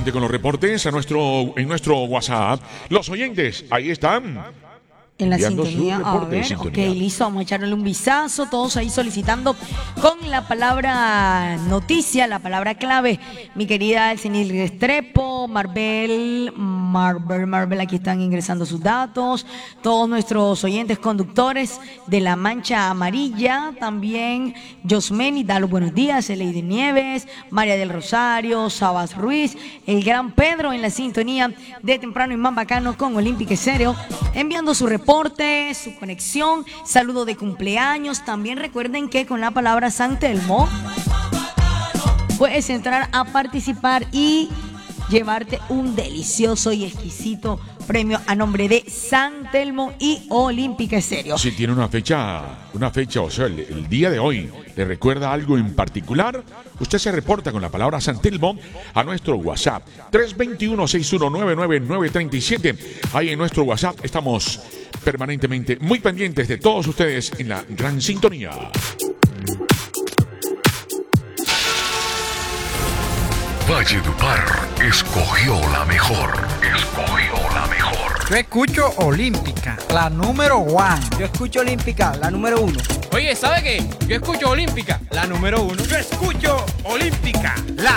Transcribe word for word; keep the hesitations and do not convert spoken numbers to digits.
rápidamente con los reportes a nuestro, en nuestro WhatsApp. Los oyentes, ahí están. En la enviando sintonía, su a reporte de ver, sintonía. ok, listo, vamos a echarle un vistazo, todos ahí solicitando con la palabra noticia, la palabra clave, mi querida Elsenil Restrepo, Marvel, Marvel, Marvel, aquí están ingresando sus datos, todos nuestros oyentes conductores de La Mancha Amarilla, también Josmeni, da los buenos días, Eleide Nieves, María del Rosario, Sabas Ruiz, el gran Pedro en la sintonía de temprano y más bacano con Olímpica Estéreo, enviando su reporte, su conexión, saludo de cumpleaños. También recuerden que con la palabra San Telmo puedes entrar a participar y llevarte un delicioso y exquisito premio a nombre de San Telmo y Olímpica Estéreo. Si tiene una fecha, una fecha, o sea, el, el día de hoy le recuerda algo en particular, usted se reporta con la palabra San Telmo a nuestro WhatsApp tres dos uno, seis uno nueve, nueve nueve tres siete. Ahí en nuestro WhatsApp estamos permanentemente muy pendientes de todos ustedes en la gran sintonía. Valledupar escogió la mejor. Escogió la mejor. Yo escucho Olímpica, la número one. Yo escucho Olímpica, la número uno. Oye, ¿sabe qué? Yo escucho Olímpica, la número uno. Yo escucho Olímpica, la